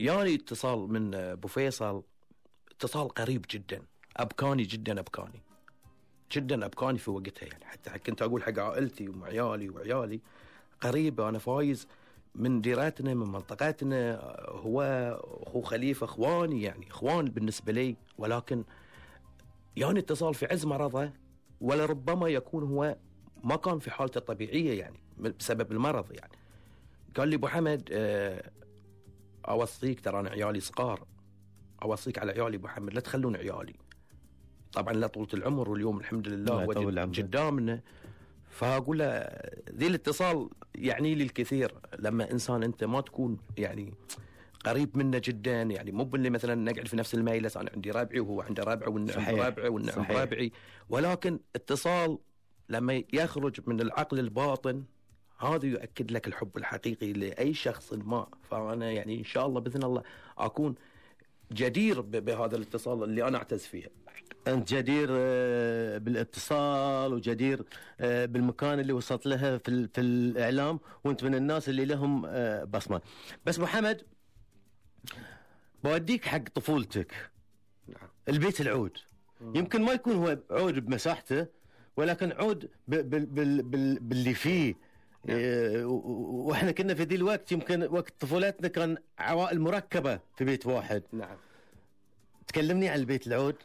يعني اتصال من أبو فيصل، اتصال قريب جدا، أبكاني جدا، أبكاني جدا، أبكاني في وقتها. يعني حتى كنت أقول حق عائلتي وعيالي قريب، أنا فايز من ديراتنا، من منطقتنا، هو أخو خليفة، إخواني يعني إخوان بالنسبة لي، ولكن يعني اتصال في عز مرضه، ولربما يكون هو ما كان في حالته الطبيعية يعني بسبب المرض. يعني قال لي أبو حمد أوصيك، ترى أنا عيالي صغار، أوصيك على عيالي أبو حمد، لا تخلون عيالي. طبعا لا طولة العمر، واليوم الحمد لله هو قدامنا. فأقول له ذي الاتصال يعني لي الكثير، لما إنسان أنت ما تكون يعني قريب منه جدا، يعني مو اللي مثلا نقعد في نفس المجلس، أنا عندي ربعي وهو عنده ربعه والنعم ربعه والنعم ربعي، ولكن اتصال لما يخرج من العقل الباطن هذا يؤكد لك الحب الحقيقي لأي شخص ما. فأنا يعني إن شاء الله بإذن الله أكون جدير بهذا الاتصال اللي أنا أعتز فيه. أنت جدير بالاتصال، وجدير بالمكان اللي وصلت لها في الإعلام، وأنت من الناس اللي لهم بصمة. بس محمد، بوديك حق طفولتك. نعم. البيت العود يمكن ما يكون هو عود بمساحته، ولكن عود باللي فيه. نعم. واحنا كنا في ذي الوقت، يمكن وقت طفولتنا كان عوائل مركبة في بيت واحد. نعم. تكلمني عن البيت العود.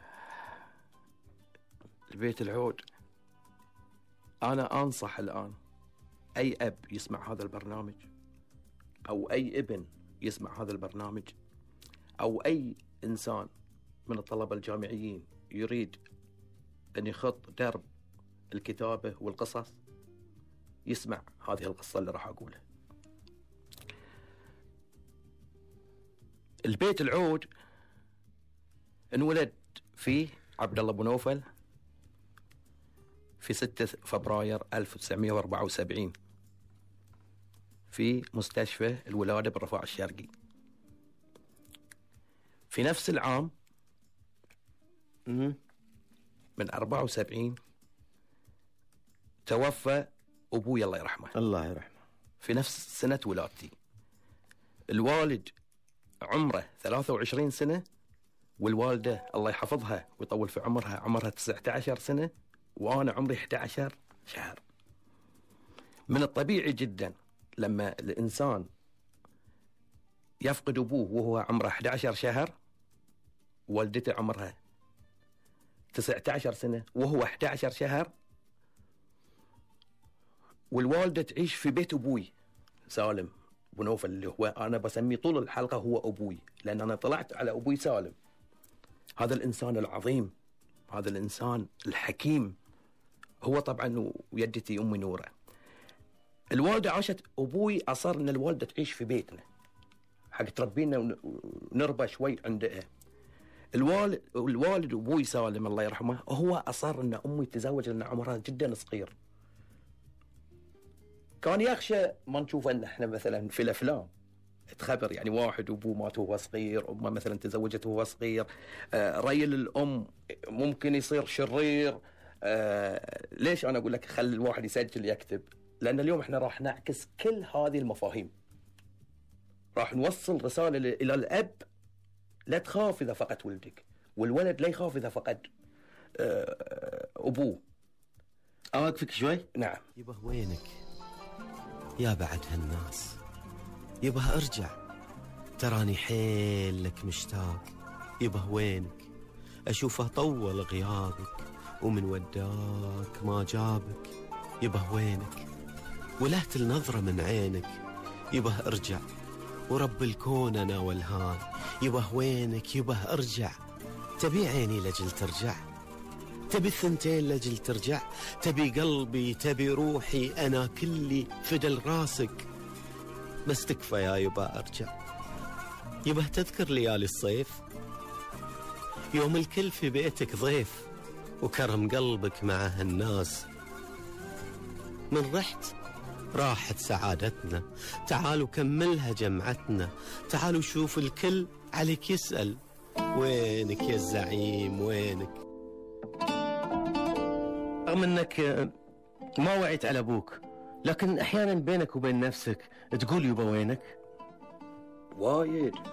البيت العود، أنا أنصح الآن أي أب يسمع هذا البرنامج، أو أي ابن يسمع هذا البرنامج، أو أي إنسان من الطلبة الجامعيين يريد أن يخط درب الكتابة والقصص، يسمع هذه القصة اللي راح أقولها. البيت العود انولد فيه عبد الله بن نوفل في 6 فبراير 1974 في مستشفى الولادة بالرفاع الشرقي. في نفس العام من 74 توفى أبوي الله يرحمه. الله يرحمه. في نفس سنة ولادتي. الوالد عمره 23 سنة، والوالدة الله يحفظها ويطول في عمرها 19 سنة، وأنا عمري 11 شهر. من الطبيعي جدا لما الإنسان يفقد أبوه وهو عمره 11 شهر، والدته عمرها 19 سنة وهو 11 شهر، والوالدة تعيش في بيت أبوي سالم بن نوفل، اللي هو أنا بسميه طول الحلقة هو أبوي، لأن أنا طلعت على أبوي سالم. هذا الإنسان العظيم، هذا الإنسان الحكيم، هو طبعا ويدتي أمي نورة. الوالدة عاشت، أبوي أصر أن الوالدة تعيش في بيتنا حق تربينا ونربى شوي عندها. الوالد أبوي سالم الله يرحمه هو أصر أن أمي تزوج لأن عمرها جدا صغير. كان يخشى ما نشوف أن احنا مثلا في الأفلام تخبر يعني واحد أبوه مات وهو صغير، أمه مثلا تزوجت وهو صغير، ريل الأم ممكن يصير شرير. ليش أنا أقول لك خلي الواحد يسجل يكتب؟ لأن اليوم احنا راح نعكس كل هذه المفاهيم، راح نوصل رسالة إلى الأب: لا تخاف إذا فقدت ولدك، والولد لا يخاف إذا فقد أبوه. أوقفك شوي؟ نعم. يبه وينك يا بعد هالناس؟ يبه ارجع، تراني حيل لك مشتاق. يبه وينك؟ أشوفه طول غيابك، ومن وداك ما جابك. يبه وينك؟ ولهت النظرة من عينك. يبه ارجع، ورب الكون أنا والهان. يبه وينك؟ يبه ارجع. تبي عيني لجل ترجع، تبي الثنتين لجل ترجع، تبي قلبي، تبي روحي، أنا كلي فدل راسك. بس تكفى يا يبه ارجع. يبه تذكر ليالي الصيف، يوم الكل في بيتك ضيف، وكرم قلبك مع هالناس. من رحت راحت سعادتنا، تعالوا كملها جمعتنا. تعالوا شوف الكل عليك يسأل: وينك يا الزعيم وينك؟ رغم انك ما وعيت على ابوك، لكن احيانا بينك وبين نفسك تقول يبا وينك؟ وايد.